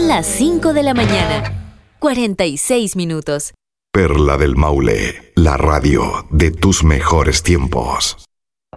las 5 de la mañana. 46 minutos. Perla del Maule, la radio de tus mejores tiempos.